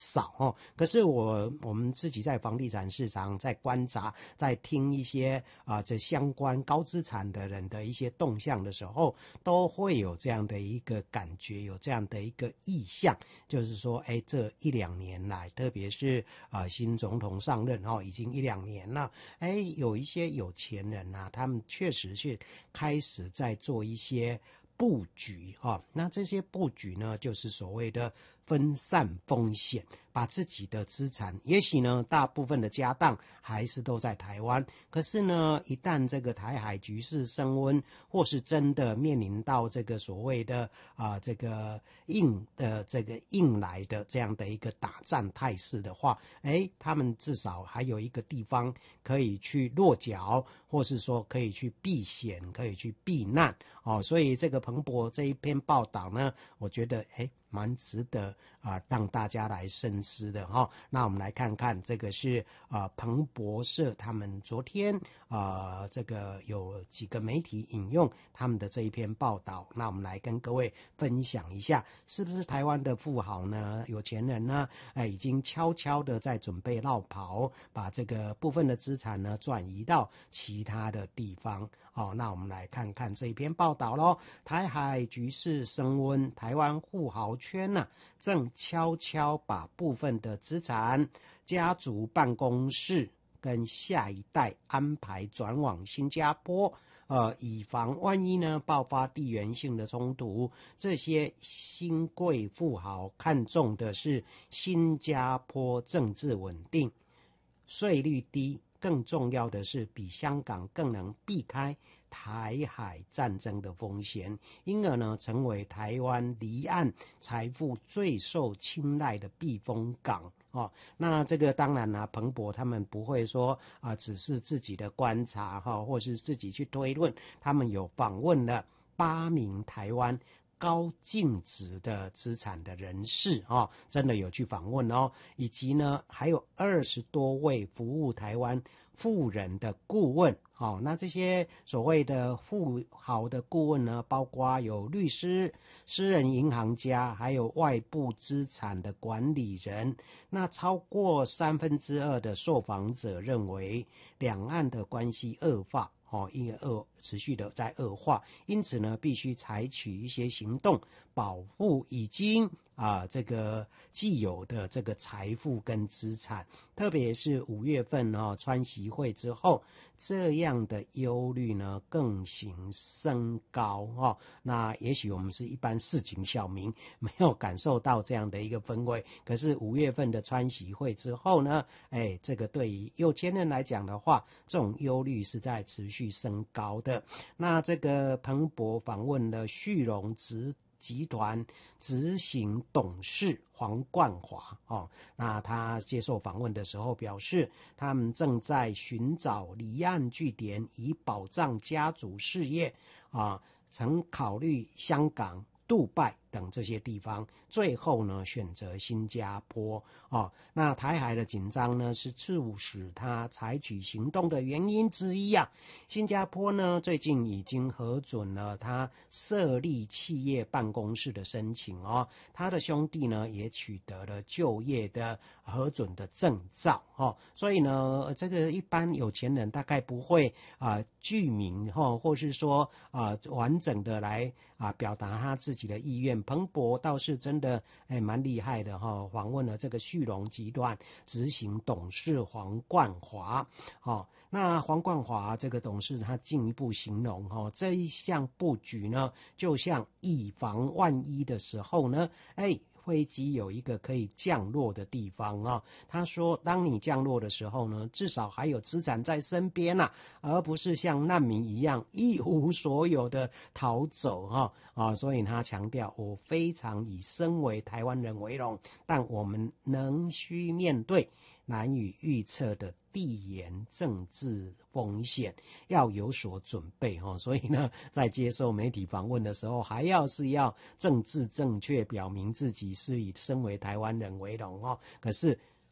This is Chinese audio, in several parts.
少哦，可是我们自己在房地产市场在观察，在听一些这相关高资产的人的一些动向的时候，都会有这样的一个感觉，有这样的一个意向，就是说，这一两年来，特别是新总统上任已经一两年了，有一些有钱人啊，他们确实是开始在做一些布局那这些布局呢，就是所谓的分散风险，把自己的资产，也许呢大部分的家当还是都在台湾，可是呢一旦这个台海局势升温，或是真的面临到这个所谓的这个硬来的这样的一个打战态势的话，他们至少还有一个地方可以去落脚，或是说可以去避险，可以去避难所以这个彭博这一篇报道呢，我觉得蛮值得让大家来深思的那我们来看看，这个是彭博社他们昨天这个有几个媒体引用他们的这一篇报道，那我们来跟各位分享一下，是不是台湾的富豪呢，有钱人呢已经悄悄的在准备落跑，把这个部分的资产呢转移到其他的地方那我们来看看这一篇报道咯。台海局势升温，台湾富豪圈正悄悄把部分的资产、家族办公室跟下一代安排转往新加坡，以防万一呢爆发地缘性的冲突。这些新贵富豪看重的是新加坡政治稳定，税率低，更重要的是比香港更能避开台海战争的风险，因而呢成为台湾离岸财富最受青睐的避风港那这个当然彭博他们不会说只是自己的观察或是自己去推论，他们有访问了8名台湾高净值的资产的人士真的有去访问以及呢还有20多位服务台湾富人的顾问那这些所谓的富豪的顾问呢，包括有律师、私人银行家，还有外部资产的管理人。那超过2/3的受访者认为，两岸的关系恶化因为持续的在恶化，因此呢，必须采取一些行动，保护已经这个既有的这个财富跟资产，特别是5月份川习会之后，这样的忧虑呢更形升高那也许我们是一般市井小民，没有感受到这样的一个氛围，可是5月份的川习会之后呢，这个对于有钱人来讲的话，这种忧虑是在持续升高的。那这个彭博访问了旭荣集团执行董事黄冠华那他接受访问的时候表示，他们正在寻找离岸据点以保障家族事业曾考虑香港、杜拜等这些地方，最后呢选择新加坡那台海的紧张呢是促使他采取行动的原因之一新加坡呢最近已经核准了他设立企业办公室的申请他的兄弟呢也取得了就业的核准的证照所以呢这个一般有钱人大概不会具名或是说完整的来表达他自己的意愿。彭博倒是真的蛮厉害的访问了这个旭荣集团执行董事黄冠华那黄冠华这个董事他进一步形容这一项布局呢，就像以防万一的时候呢飞机有一个可以降落的地方他说当你降落的时候呢，至少还有资产在身边而不是像难民一样一无所有的逃走所以他强调，我非常以身为台湾人为荣，但我们仍需面对难以预测的地缘政治风险，要有所准备所以呢，在接受媒体访问的时候，还要政治正确，表明自己是以身为台湾人为荣可是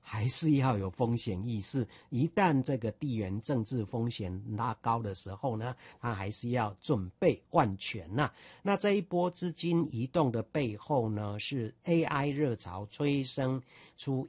还是要有风险意识。一旦这个地缘政治风险拉高的时候呢，他还是要准备万全呐。那这一波资金移动的背后呢，是 AI 热潮催生出